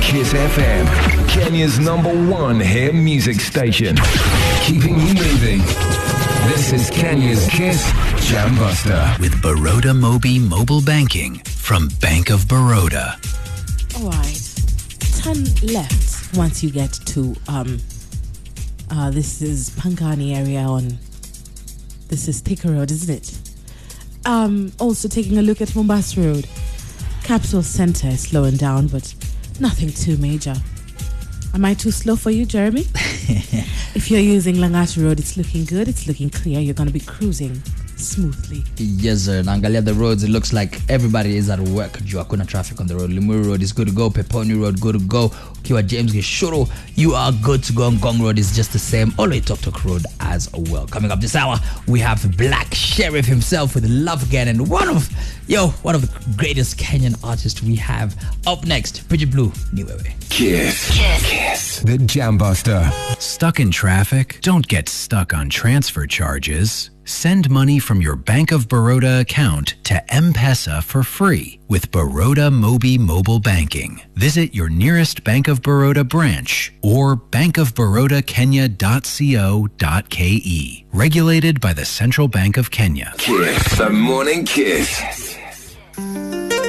Kiss FM, Kenya's #1 hit music station. Keeping you moving. This is Kenya's Kiss Jam Buster. With Baroda Mobi Mobile Banking from Bank of Baroda. All right. Turn left once you get to, this is Pangani area on, this is Thika Road, isn't it? Also taking a look at Mombasa Road. Capsule Center is slowing down, but nothing too major. Am I too slow for you, Jeremy? If you're using Langata Road, it's looking good, it's looking clear, you're going to be cruising smoothly. Yes, sir. Nangalia, the roads, it looks like everybody is at work. Hakuna traffic on the road. Limuru Road is good to go. Peponi Road, good to go. Ukiwa James Gishuru, you are good to go. Ngong Road is just the same. Oloy Tok Road as well. Coming up this hour, we have Black Sheriff himself with Love Again, and one of the greatest Kenyan artists we have. Up next, Bridget Blue, Niwewe. Kiss. The Jam Buster. Stuck in traffic? Don't get stuck on transfer charges. Send money from your Bank of Baroda account to M-Pesa for free with Baroda Mobi Mobile Banking. Visit your nearest Bank of Baroda branch or bankofbarodakenya.co.ke. Regulated by the Central Bank of Kenya. Kiss. The Morning Kiss.